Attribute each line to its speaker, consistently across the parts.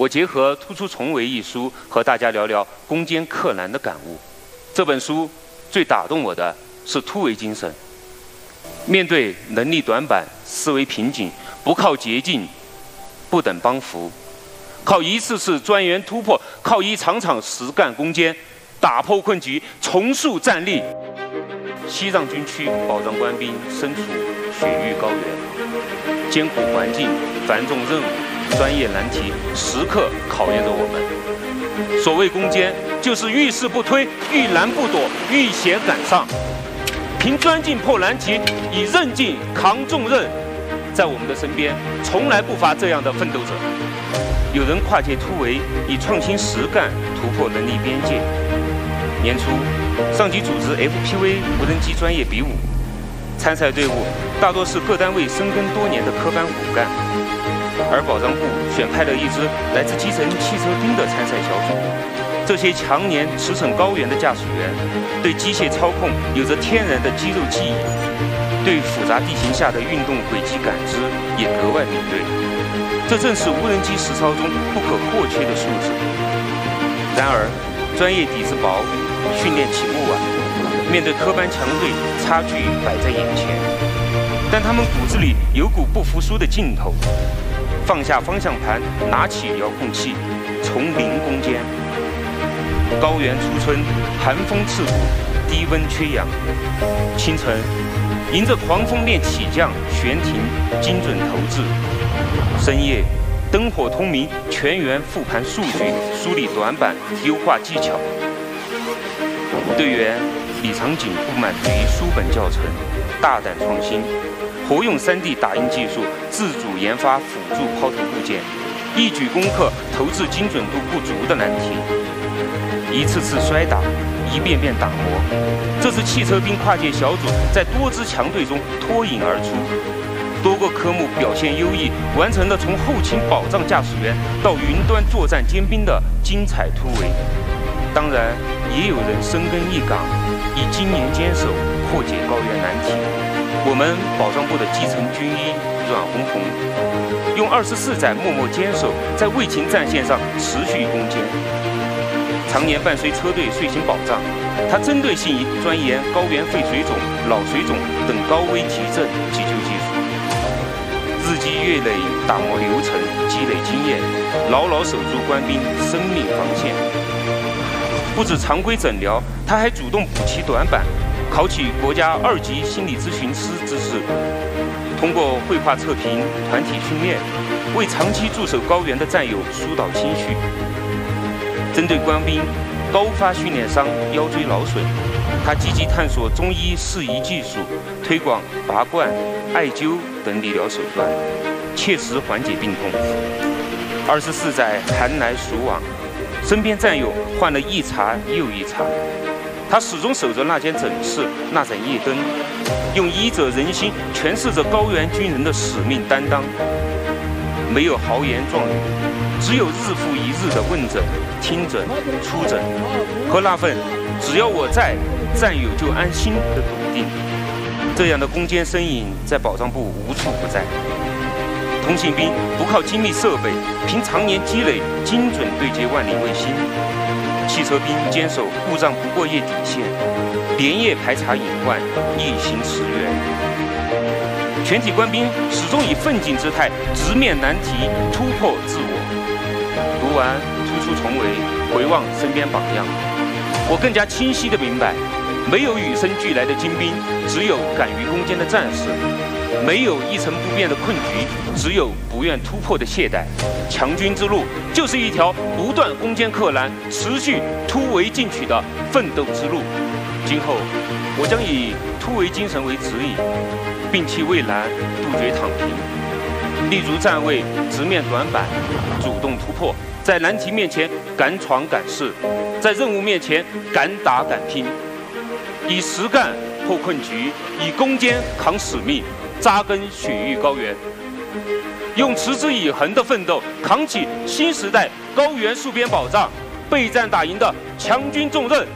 Speaker 1: 我结合《突出重围》一书，和大家聊聊攻坚克难的感悟。这本书最打动我的是突围精神。面对能力短板、思维瓶颈，不靠捷径，不等帮扶，靠一次次钻研突破，靠一场场实干攻坚，打破困局，重塑战力。西藏军区保障官兵身处雪域高原，艰苦环境、繁重任务、专业难题，时刻考验着我们。所谓攻坚，就是遇事不推，遇难不躲，遇险赶上。凭钻进破难题，以韧劲扛重任。在我们的身边，从来不乏这样的奋斗者。有人跨界突围，以创新实干突破能力边界。年初，上级组织 FPV 无人机专业比武，参赛队伍大多是各单位深耕多年的科班骨干，而保障部选派了一支来自基层汽车兵的参赛小组。这些常年驰骋高原的驾驶员，对机械操控有着天然的肌肉记忆，对复杂地形下的运动轨迹感知也格外敏锐。这正是无人机实操中不可或缺的素质。然而，专业底子薄，训练起步晚，面对科班强队，差距摆在眼前。但他们骨子里有股不服输的劲头，放下方向盘，拿起遥控器，从零攻坚。高原初春，寒风刺骨，低温缺氧。清晨，迎着狂风练起降、悬停、精准投掷；深夜，灯火通明，全员复盘数据，梳理短板，优化技巧。队员李长锦不满足于书本教程，大胆创新，活用3D 打印技术，自主研发辅助抛投部件，一举攻克投掷精准度不足的难题。一次次摔打，一遍遍打磨，这是汽车兵跨界小组在多支强队中脱颖而出。多个科目表现优异，完成了从后勤保障驾驶员到云端作战尖兵的精彩突围。当然，也有人深耕一岗，以经年坚守破解高原难题。我们保障部的基层军医阮红红，用24载默默坚守，在卫勤战线上持续攻坚。常年伴随车队睡醒保障，他针对性钻研高原肺水肿、脑水肿等高危急症急救技术，日积月累打磨流程，积累经验，牢牢守住官兵生命防线。不止常规诊疗，他还主动补齐短板，考取国家2级心理咨询师资质，通过绘画测评、团体训练，为长期驻守高原的战友疏导情绪。针对官兵高发训练伤、腰椎劳损，他积极探索中医适宜技术，推广拔罐、艾灸等理疗手段，切实缓解病痛。24载寒来暑往，身边战友换了一茬又一茬，他始终守着那间诊室、那盏夜灯，用医者仁心诠释着高原军人的使命担当。没有豪言壮语，只有日复一日的问诊、听诊、出诊，和那份只要我在，战友就安心的笃定。这样的攻坚身影在保障部无处不在。通信兵不靠精密设备，凭常年积累，精准对接万里卫星。汽车兵坚守故障不过夜底线，连夜排查隐患，一心驰援。全体官兵始终以奋进姿态直面难题，突破自我。读完《突出重围》，回望身边榜样，我更加清晰地明白，没有与生俱来的精兵，只有敢于攻坚的战士；没有一成不变的困局，只有不愿突破的懈怠。强军之路就是一条不断攻坚克难、持续突围进取的奋斗之路。今后，我将以突围精神为指引，摒弃畏难，杜绝躺平，立足站位，直面短板，主动突破，在难题面前敢闯敢试，在任务面前敢打敢拼，以实干破困局，以攻坚扛使命，扎根雪域高原，用持之以恒的奋斗扛起新时代高原戍边保障备战打赢的强军重任。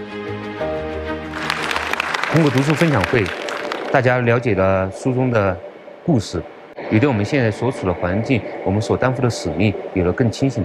Speaker 2: 通过读书分享会，大家了解了书中的故事，也对我们现在所处的环境、我们所担负的使命有了更清醒的